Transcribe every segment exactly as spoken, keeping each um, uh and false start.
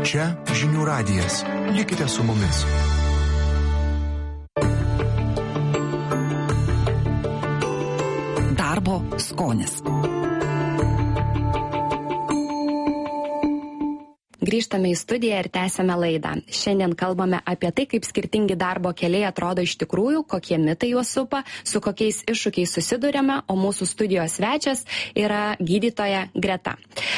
Čia Žinių radijas. Likite su mumis. Darbo skonis. Grįžtame į studiją ir tęsiame laidą. Šiandien kalbame apie tai, kaip skirtingi darbo keliai atrodo iš tikrųjų, kokie mitai juos supa, su kokiais iššūkiais susidurėme, o mūsų studijos svečias yra gydytoja Greta.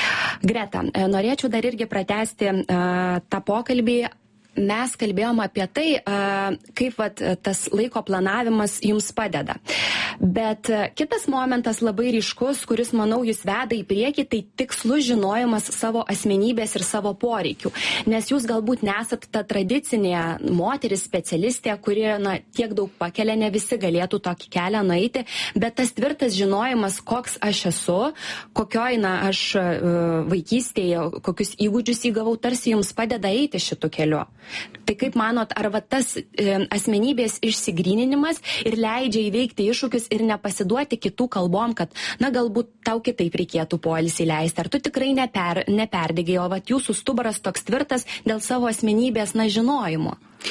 Greta, norėčiau dar irgi pratęsti uh, tą pokalbį. Mes kalbėjom apie tai, kaip vat, tas laiko planavimas jums padeda. Bet kitas momentas labai ryškus, kuris, manau, jūs veda į priekį, tai tikslus žinojimas savo asmenybės ir savo poreikių. Nes jūs galbūt nesat ta tradicinė moteris specialistė, kuri na, tiek daug pakelia, ne visi galėtų tokį kelią nueiti, bet tas tvirtas žinojimas, koks aš esu, kokioj na, aš vaikystėje, kokius įgūdžius įgavau, tarsi jums padeda eiti šitų keliu. Tai kaip manot, ar va tas e, asmenybės išsigryninimas ir leidžia įveikti iššūkius ir nepasiduoti kitų kalbom, kad, na, galbūt tau kitaip reikėtų poilsį leisti, ar tu tikrai neper, neperdegei, o va jūsų stuburas toks tvirtas dėl savo asmenybės, na, žinojimo?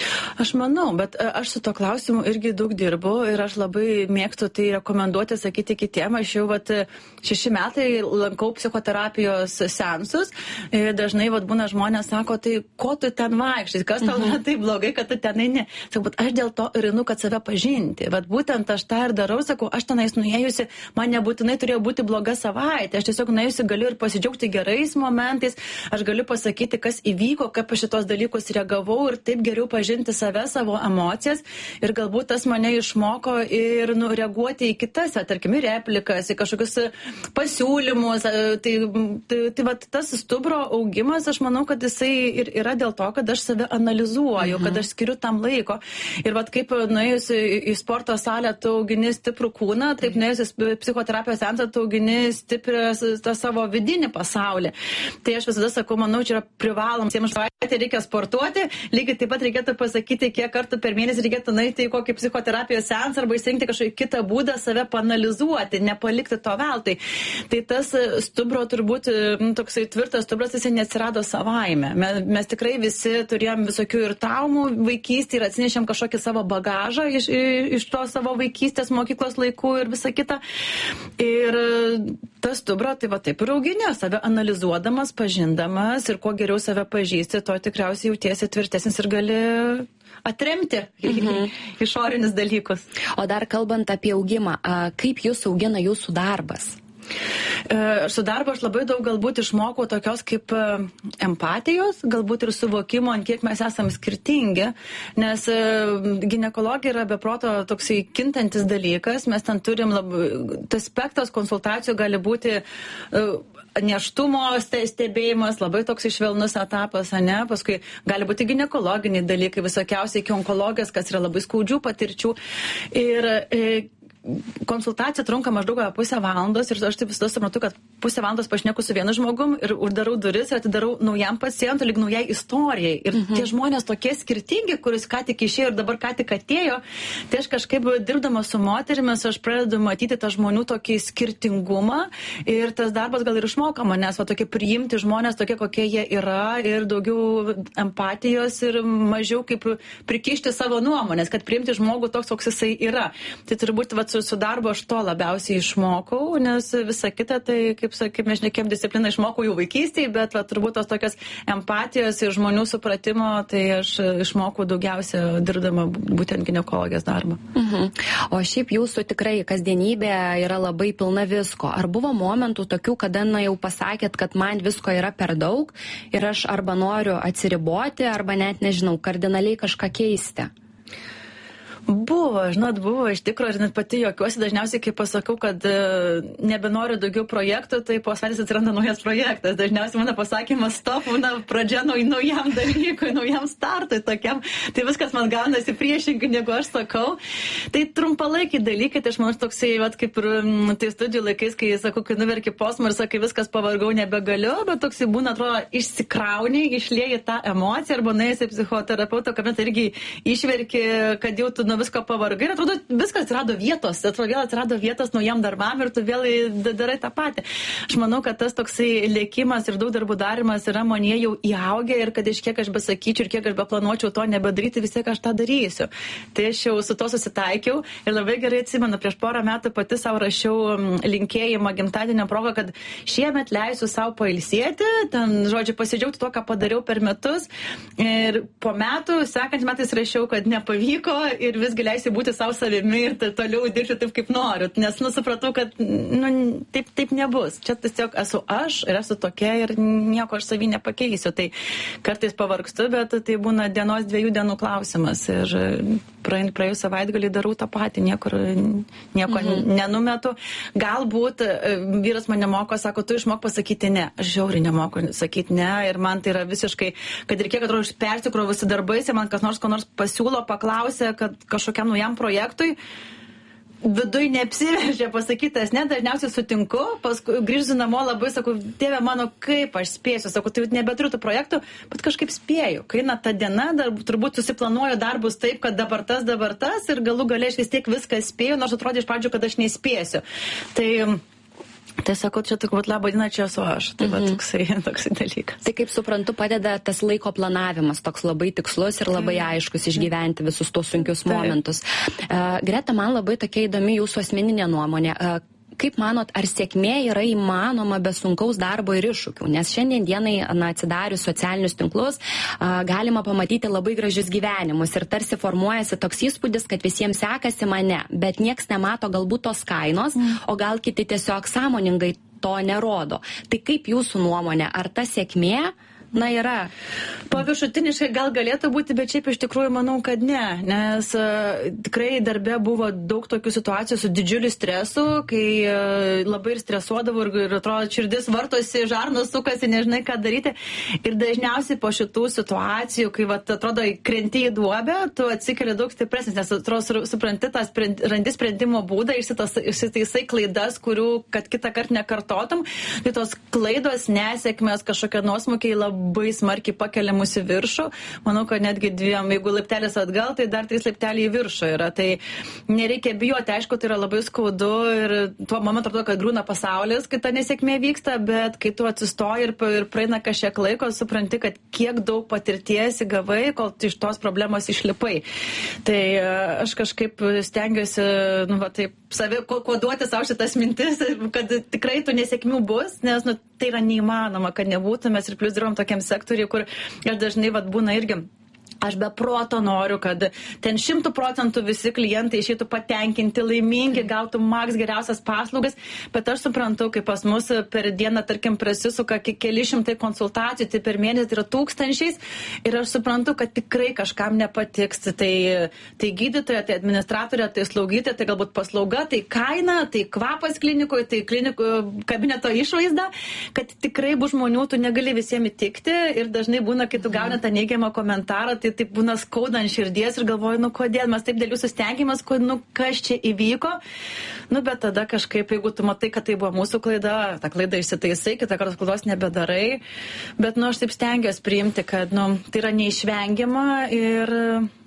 Aš manau, bet aš su to klausimu irgi daug dirbu ir aš labai mėgstu tai rekomenduoti, sakyti kitiem. Aš jau vat, šeši metai lankau psichoterapijos seansus ir dažnai vat, būna žmonės sako, tai ko tu ten vaikštai, kas tau yra taip blogai, kad tu ten eini. Sakau, bet aš dėl to ir einu, kad save pažinti. Vat būtent aš tą ir darau, sakau, aš tenais nuėjusi, man nebūtinai turėjo būti bloga savaitė. Aš tiesiog nuėjusi galiu ir pasidžiaugti gerais momentais, aš galiu pasakyti, kas įvyko, kaip aš šitos dalykus reagavau ir taip geriau pažinti žinti save, savo emocijas ir galbūt tas mane išmoko ir nu, reaguoti į kitas, tarkim, į replikas, į kažkokius pasiūlymus. Tai, tai, tai va, tas stuburo augimas, aš manau, kad jisai ir yra dėl to, kad aš save analizuoju, mhm. kad aš skiriu tam laiko. Ir va, kaip nuėjus į sporto salę, tu augini stiprų kūną, taip nuėjus į psichoterapijos seansą, tu augini stiprią tą savo vidinį pasaulį. Tai aš visada sakau, manau, čia yra privalom, jiems savaitę reikia sportuoti, lygiai taip pat reikėtų pasakyti, kiek kartų per mėnesį reikėtų nueiti į kokį psichoterapijos seansą arba įsirinkti kažkokį kitą būdą save panalizuoti, nepalikti to veltui. Tai tas stuburo turbūt, nu, toksai tvirtas stuburas, jis neatsirado savaime. Mes, mes tikrai visi turėjom visokių ir traumų vaikystėje ir atsinešėm kažkokį savo bagažą iš, iš to savo vaikystės mokyklos laikų ir visa kita. Ir tas stuburo, tai va taip ir auginė, save analizuodamas, pažindamas ir kuo geriau save pažįsti, to tikriausiai jautiesi tvirtesnis ir gali atremti mhm. išorinius dalykus. O dar kalbant apie augimą, kaip jūs augina jūsų darbas? Su darbu aš labai daug galbūt išmokau tokios kaip empatijos, galbūt ir suvokimo, ant kiek mes esam skirtingi, nes ginekologija yra beproto toksai kintantis dalykas, mes ten turim labai, tas spektras konsultacijų gali būti nėštumo stebėjimas, labai toks švelnus etapas, ane, paskui gali būti ginekologiniai dalykai, visokiausiai iki onkologijos, kas yra labai skaudžių patirčių. Ir e, konsultacija trunka maždaug pusę valandos ir aš taip visada suprantu, kad pusę valandos pašneku su vienu žmogum ir uždarau duris ir atidarau naujam pacientui, lyg naujai istorijai. Ir mhm. tie žmonės tokie skirtingi, kuris ką tik išėjo ir dabar ką tik atėjo, tai aš kažkaip dirbdama su moterimis, aš pradedu matyti tą žmonių tokį skirtingumą ir tas darbas gal ir išmoko manęs, va tokie priimti žmonės tokie, kokie jie yra ir daugiau empatijos ir mažiau kaip prikišti savo nuomonės, kad priimti žmogų toks, koks jisai yra. Tai turbūt va, su, su darbo aš to labiausiai išmokau, nes visa kita, tai kaip, kaip mes šnekėjom, discipliną išmokau jau vaikystėje, bet va, turbūt tos tokios empatijos ir žmonių supratimo, tai aš išmokau daugiausia dirbdama būtent ginekologijos darbą. Mhm. O šiaip jūsų tikrai kasdienybė yra labai pilna visko. Ar buvo momentų tokių, kada na, jau pasakėt, kad man visko yra per daug ir aš arba noriu atsiriboti, arba net, nežinau, kardinaliai kažką keisti? Buvo, žinot, buvo iš tikrųjų ir net pati juokiuosi dažniausiai, kai pasakau, kad e, nebenoriu daugiau projektų, tai po savaitės atsiranda naujas projektas. Dažniausiai mano pasakymas stop, na, pradžia nau, naujam dalykui, naujam startui tokiam. Tai viskas man gaunasi priešingai, negu aš sakau. Tai trumpalaikiai dalykai, tai aš manau toksai, vat, kaip ir tai studijų laikais, kai sakau, kai nuverki posmą ir sakai, viskas pavargau, nebegaliu, bet toksai būna, atrodo, išsikrauni, išlieji tą emociją arba nuėjęs į psichoterapeutą, kuomet irgi išverki, kad jau tu nuo visko pavargai ir atrodo, viskas atsirado vietos, atrodo, vėl atsirado vietos naujam darbam ir tu vėl darai tą patį. Aš manau, kad tas toksai lėkimas ir daug darbų darimas yra manyje jau įaugę ir kad iš kiek aš besakyčiau ir kiek aš beplanuočiau to nebedaryti, vis tiek aš tą darysiu. Tai aš jau su to susitaikiau ir labai gerai atsimenu, prieš porą metų pati savo rašiau linkėjimą gimtadienio progą, kad šiemet leisiu savo pailsėti, ten, žodžiu, pasidžiaugti to, ką padariau per metus. Ir po metų, sekant metais rašiau, kad nepavyko ir visgi leisiu būti savo savimi ir toliau dirbti taip, kaip noriu. Nes, nu, supratau, kad, nu, taip, taip nebus. Čia tiesiog esu aš ir esu tokia ir nieko aš savį nepakeisiu. Tai kartais pavargstu, bet tai būna dienos dviejų dienų klausimas. Ir praėjus savaitgalį darau tą patį, niekur, nieko mhm. nenumetu. Galbūt vyras mane moko, sako, tu išmok pasakyti ne. Aš žiauriai nemoku sakyti ne ir man tai yra visiškai, kad ir kiek atrodo persikrovusi darbais, man kas nors ko nors pasiūlo, paklausė, kad kažkokiam naujam projektui viduj neapsiveržė pasakytas, ne, dažniausiai sutinku, paskui grįžtu namo labai, sakau, Dieve mano, kaip aš spėsiu, sakau, tai nebeturiu tų projektų, bet kažkaip spėju, kai na ta diena, dar, turbūt susiplanuoju darbus taip, kad dabar tas, dabar tas ir galų gale aš vis tiek viską spėju, nors atrodė iš pradžių, kad aš nespėsiu. Tai Tai sakau, čia turbūt labą dieną, čia esu aš. Tai va, toksai, toksai dalykas. Tai kaip suprantu, padeda tas laiko planavimas, toks labai tikslus ir labai aiškus išgyventi visus tos sunkius momentus. Uh, Greta, man labai tokia įdomi jūsų asmeninė nuomonė. Uh, Kaip manot, ar sėkmė yra įmanoma be sunkaus darbo ir iššūkių? Nes šiandien dienai, na, atsidarius socialinius tinklus, a, galima pamatyti labai gražius gyvenimus ir tarsi formuojasi toks įspūdis, kad visiems sekasi mane, bet nieks nemato galbūt tos kainos, mm. o gal kiti tiesiog sąmoningai to nerodo. Tai kaip jūsų nuomonė, ar ta sėkmė na yra? Paviršutiniškai gal galėtų būti, bet šiaip iš tikrųjų manau, kad ne, nes uh, tikrai darbe buvo daug tokių situacijų su didžiuliu stresu, kai uh, labai ir stresuodavau ir, ir atrodo, širdis vartosi, žarnos sukasi, nežinai ką daryti. Ir dažniausiai po šitų situacijų, kai vat, atrodo, krenti į duobę, tu atsikeli daug stipresnis, nes atrodo, supranti tą sprend, randi sprendimo būdą, išsitaisai klaidas, kurių kad kitą kartą nekartotum. Tai tos klaidos, nesėkmės, kažkokie nuosmukiai labai labai smarkiai pakelia mus į viršų. Manau, kad netgi dviem, jeigu laiptelis atgal, tai dar trys laipteliai į viršų yra. Tai nereikia bijoti, aišku, tai yra labai skaudu ir tuo momentu atrodo, kad grūna pasaulis, kai ta nesėkmė vyksta, bet kai tu atsistoji ir, ir praeina kažkiek laiko, supranti, kad kiek daug patirties įgavai, kol iš tos problemos išlipai. Tai aš kažkaip stengiuosi, nu, va, taip, savi, koduoti savo šitas mintis, kad tikrai tų nesėkmių bus, nes, nu, tai yra neįmanoma, kad nebūtų. Mes ir plius dirbam tokiam sektoriui, kur ir dažnai vat, būna irgi. Aš be proto noriu, kad ten šimtų procentų visi klientai išeitų patenkinti, laimingi, gautų maks geriausias paslaugas, bet aš suprantu, kai pas mus per dieną, tarkim, prisisuka keli šimtai konsultacijų, tai per mėnesį tai yra tūkstančiais ir aš suprantu, kad tikrai kažkam nepatiks. Tai, tai gydytoja, tai administratorė, tai slaugytoja, tai galbūt paslauga, tai kaina, tai kvapas klinikoje, tai klinikų kabineto išvaizda, kad tikrai bus žmonių, tu negali visiems įtikti ir dažnai būna, kai tu gauni tą neigiamą komentarą, tai taip būna skaudant širdies ir galvoju, nu kodėl mes taip dėl jūsų stengiamės, nu kas čia įvyko, nu bet tada kažkaip, jeigu tu matai, kad tai buvo mūsų klaida, tą klaidą išsitaisai, kitą kartą klaidos nebedarai, bet nu aš taip stengiuosi priimti, kad nu tai yra neišvengiama ir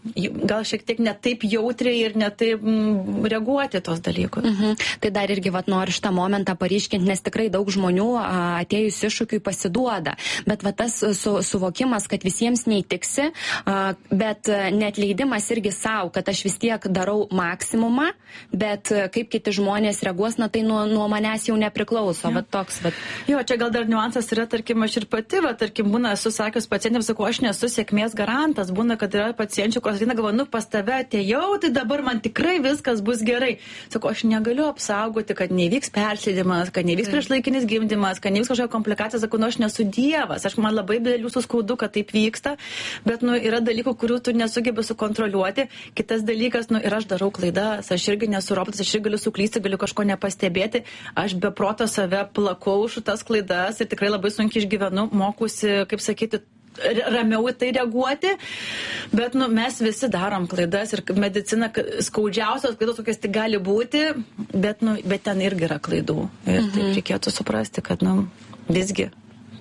gal šiek tiek netaip jautriai ir netaip mm, reaguoti tos dalykus. Mhm. Tai dar irgi vat, noriu šitą momentą paryškinti, nes tikrai daug žmonių a, atėjus iššūkiui pasiduoda. Bet va, tas su, suvokimas, kad visiems neįtiksi, a, bet neatleidimas irgi savo, kad aš vis tiek darau maksimumą, bet kaip kiti žmonės reaguos, na tai nuo, nuo manęs jau nepriklauso. Va, toks, va. Jo, čia gal dar niuansas yra, tarkim, aš ir pati, va, tarkim, būna, esu sakius pacientėms, sakau, aš nesu sėkmės garantas, būna, kad yra pacienčių, kurios ateina, galvoju, nu, pas tave atėjau, tai dabar man tikrai viskas bus gerai. Sakau, aš negaliu apsaugoti, kad nevyks persėdimas, kad nevyks priešlaikinis gimdymas, kad nevyks kažkokia komplikacija. Sakau, nu, aš nesu dievas, aš man labai dėl jūsų skaudu, kad taip vyksta, bet, nu, yra dalykų, kurių tu nesugebi sukontroliuoti. Kitas dalykas, nu, ir aš darau klaidas, aš irgi nesu robotas, aš irgi galiu suklysti, galiu kažko nepastebėti, aš be proto save plakau už tas klaidas ir tikrai labai sunkiai išgyvenu, mokusi, kaip sakyti, ramiau į tai reaguoti, bet nu, mes visi darom klaidas ir medicina skaudžiausios klaidos, kokias tik gali būti, bet, nu, bet ten irgi yra klaidų. Ir mhm. taip reikėtų suprasti, kad nu, visgi taip,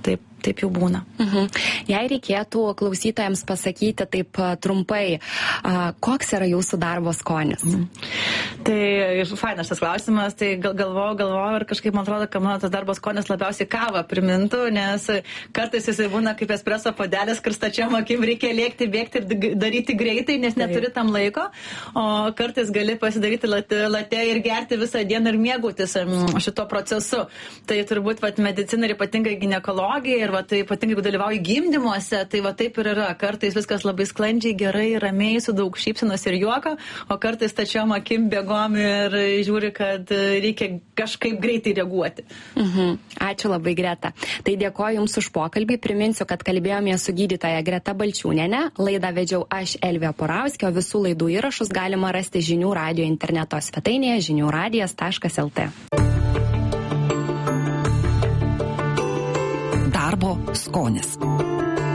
taip jau būna. Mhm. Jei reikėtų klausytojams pasakyti taip trumpai, koks yra jūsų darbo skonis? Mhm. Tai fainas tas klausimas, tai gal, galvoju, galvoju ir kažkaip man atrodo, kad mano tas darbo skonis labiausiai kavą primintų, nes kartais jisai būna kaip espresso puodelis, kur stačiam akim reikia lėkti, bėgti ir daryti greitai, nes neturi tam laiko, o kartais gali pasidaryti late, late ir gerti visą dieną ir mėgautis šito procesu. Tai turbūt vat, medicina ir ypatingai ginekologija ir vat, ypatingai jeigu dalyvauji gimdymuose, tai va taip ir yra. Kartais viskas labai sklandžiai, gerai, ramiai, su daug šypsenos ir juoko, o kartais stačiam akim bėgom ir žiūri, kad reikia kažkaip greitai reaguoti. Mhm. Ačiū labai, Greta. Tai dėkoju Jums už pokalbį. Priminsiu, kad kalbėjome su gydytoja Greta Balčiūnienė. Laidą vedžiau aš, Elvija Porauskė, o visų laidų įrašus galima rasti žinių radijo interneto svetainėje žinių radijas taškas el tė. Darbo skonis.